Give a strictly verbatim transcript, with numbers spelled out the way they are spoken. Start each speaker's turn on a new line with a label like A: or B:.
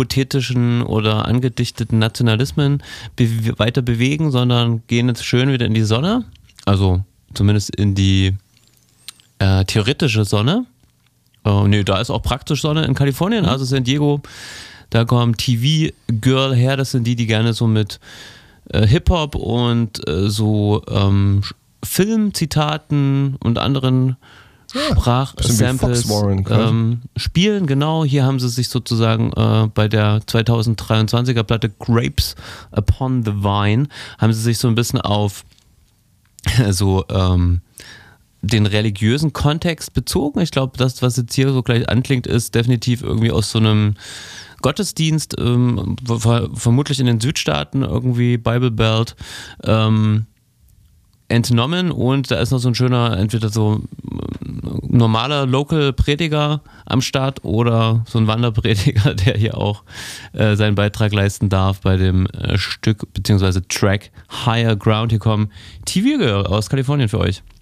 A: hypothetischen oder angedichteten Nationalismen be- weiter bewegen, sondern gehen jetzt schön wieder in die Sonne, also zumindest in die äh, theoretische Sonne. Uh, nee, da ist auch praktisch Sonne in Kalifornien, also San Diego, da kommt T V-Girl her, das sind die, die gerne so mit äh, Hip-Hop und äh, so ähm, Filmzitaten und anderen ja, Sprachsamples ähm, spielen, genau. Hier haben sie sich sozusagen äh, bei der zweitausenddreiundzwanziger Platte Grapes Upon the Vine, haben sie sich so ein bisschen auf so ähm, den religiösen Kontext bezogen. Ich glaube, das, was jetzt hier so gleich anklingt, ist definitiv irgendwie aus so einem Gottesdienst, ähm, ver- vermutlich in den Südstaaten, irgendwie Bible Belt, ähm, entnommen, und da ist noch so ein schöner, entweder so normaler Local-Prediger am Start oder so ein Wanderprediger, der hier auch äh, seinen Beitrag leisten darf bei dem äh, Stück bzw. Track Higher Ground. Hier kommen T V-Girl aus Kalifornien für euch.